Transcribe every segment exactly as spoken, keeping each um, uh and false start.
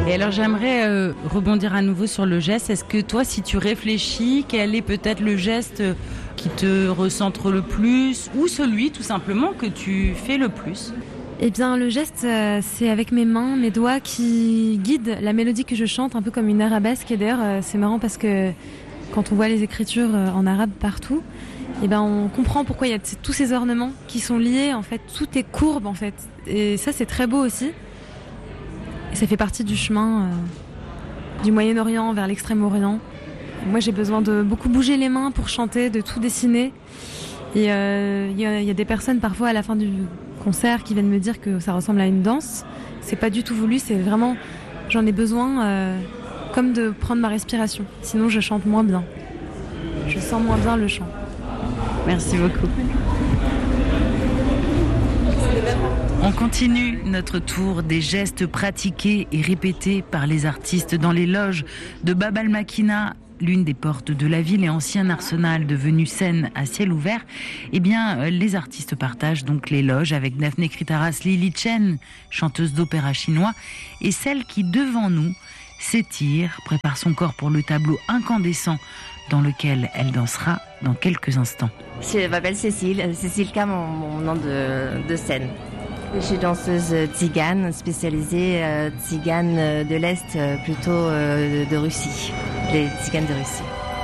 Et alors j'aimerais euh, rebondir à nouveau sur le geste. Est-ce que toi, si tu réfléchis, quel est peut-être le geste qui te recentre le plus ou celui tout simplement que tu fais le plus? Eh bien, le geste, euh, c'est avec mes mains, mes doigts qui guident la mélodie que je chante, un peu comme une arabesque. Et d'ailleurs, euh, c'est marrant parce que quand on voit les écritures euh, en arabe partout, eh ben, on comprend pourquoi il y a t- tous ces ornements qui sont liés. En fait, tout est courbe, en fait. Et ça, c'est très beau aussi. Et ça fait partie du chemin euh, du Moyen-Orient vers l'Extrême-Orient. Moi, j'ai besoin de beaucoup bouger les mains pour chanter, de tout dessiner. Et il euh, y, y a des personnes parfois à la fin du concert qui viennent me dire que ça ressemble à une danse. C'est pas du tout voulu, c'est vraiment, j'en ai besoin euh, comme de prendre ma respiration. Sinon, je chante moins bien. Je sens moins bien le chant. Merci beaucoup. On continue notre tour des gestes pratiqués et répétés par les artistes dans les loges de Bab al-Makina, l'une des portes de la ville et ancien arsenal devenu scène à ciel ouvert. Eh bien, les artistes partagent donc les loges avec Daphné Kritaras Lili Chen, chanteuse d'opéra chinois, et celle qui, devant nous, s'étire, prépare son corps pour le tableau incandescent dans lequel elle dansera dans quelques instants. Je m'appelle Cécile, Cécile K, mon, mon nom de, de scène. Je suis danseuse tzigane, spécialisée euh, tzigane de l'Est, euh, plutôt euh, de Russie, les tziganes de Russie.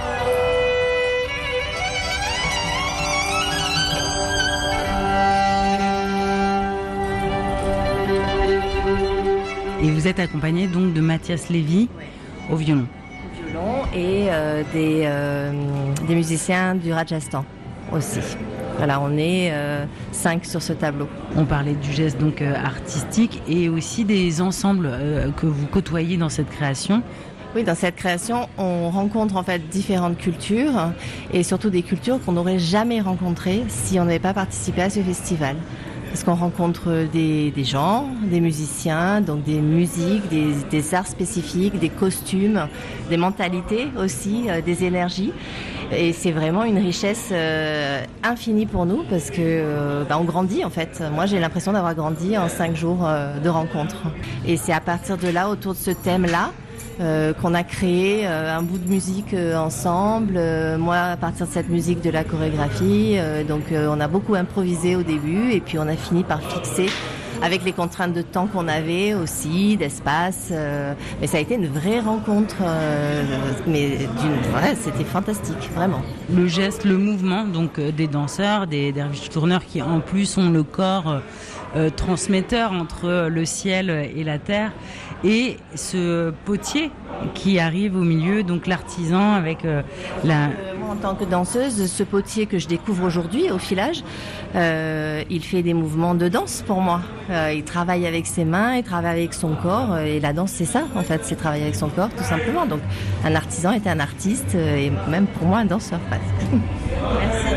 Et vous êtes accompagnée donc de Mathias Lévy au violon. Au violon et euh, des, euh, des musiciens du Rajasthan aussi. Voilà, on est euh, cinq sur ce tableau. On parlait du geste donc euh, artistique et aussi des ensembles euh, que vous côtoyez dans cette création. Oui, dans cette création, on rencontre en fait différentes cultures et surtout des cultures qu'on n'aurait jamais rencontrées si on n'avait pas participé à ce festival. Parce qu'on rencontre des, des gens, des musiciens, donc des musiques, des, des arts spécifiques, des costumes, des mentalités aussi, euh, des énergies. Et c'est vraiment une richesse euh, infinie pour nous parce que euh, bah, on grandit en fait. Moi, j'ai l'impression d'avoir grandi en cinq jours euh, de rencontres. Et c'est à partir de là, autour de ce thème-là, Euh, qu'on a créé euh, un bout de musique euh, ensemble. Euh, moi, à partir de cette musique, de la chorégraphie. Euh, donc, euh, on a beaucoup improvisé au début et puis on a fini par fixer avec les contraintes de temps qu'on avait aussi, d'espace. Euh, mais ça a été une vraie rencontre. Euh, mais d'une, ouais, c'était fantastique, vraiment. Le geste, le mouvement, donc euh, des danseurs, des derviches tourneurs qui en plus ont le corps euh, transmetteur entre le ciel et la terre. Et ce potier qui arrive au milieu, donc l'artisan avec euh, la... Euh, moi, en tant que danseuse, ce potier que je découvre aujourd'hui au filage, euh, il fait des mouvements de danse pour moi. Euh, il travaille avec ses mains, il travaille avec son corps. Et la danse, c'est ça, en fait, c'est travailler avec son corps, tout simplement. Donc, un artisan est un artiste et même pour moi, un danseur. Merci.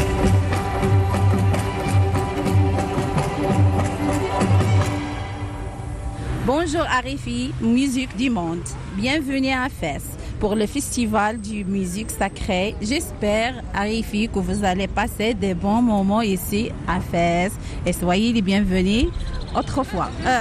Bonjour Arifi, musique du monde. Bienvenue à Fès pour le festival du musique sacrée. J'espère, Arifi, que vous allez passer des bons moments ici à Fès et soyez les bienvenus autrefois. Euh.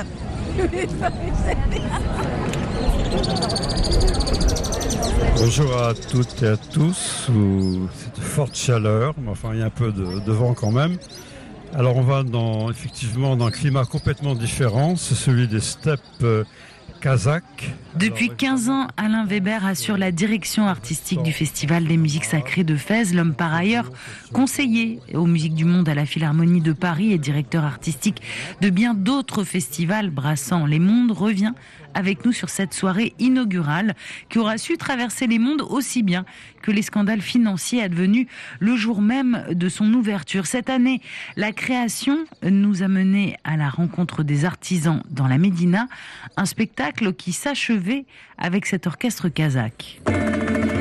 Bonjour à toutes et à tous, sous cette forte chaleur, mais enfin il y a un peu de, de vent quand même. Alors on va dans, effectivement dans un climat complètement différent, c'est celui des steppes euh, kazakhs. Depuis quinze ans, Alain Weber assure la direction artistique du Festival des musiques sacrées de Fès. L'homme par ailleurs conseiller aux musiques du monde à la Philharmonie de Paris et directeur artistique de bien d'autres festivals brassant les mondes revient avec nous sur cette soirée inaugurale qui aura su traverser les mondes aussi bien que les scandales financiers advenus le jour même de son ouverture. Cette année, la création nous a menés à la rencontre des artisans dans la Médina, un spectacle qui s'achevait avec cet orchestre kazakh.